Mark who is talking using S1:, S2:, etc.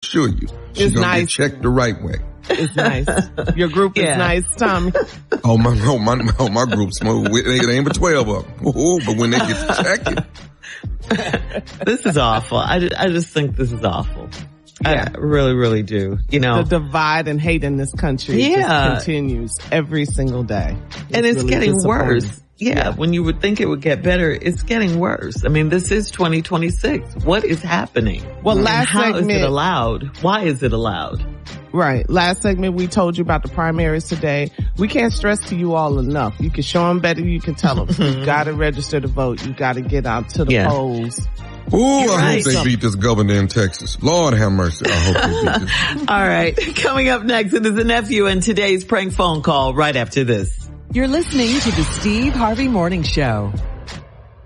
S1: assure you. She's going to get checked the right way.
S2: It's nice. Your group is nice, Tommy.
S1: Oh, my group's smooth. It ain't but 12 of them. Ooh, but when they get to check it.
S3: This is awful. I just think this is awful. Yeah. I really, really do. You know,
S2: the divide and hate in this country just continues every single day.
S3: And it's really getting worse. Yeah, when you would think it would get better, it's getting worse. I mean, this is 2026. What is happening?
S2: Well,
S3: how is it allowed? Why is it allowed?
S2: Right. Last segment, we told you about the primaries today. We can't stress to you all enough. You can show them better. You can tell them. You got to register to vote. You got to get out to the polls.
S1: Ooh, I hope they beat this governor in Texas. Lord have mercy. I hope they beat this.
S3: All right. Coming up next, it is the nephew and today's prank phone call right after this.
S4: You're listening to the Steve Harvey Morning Show.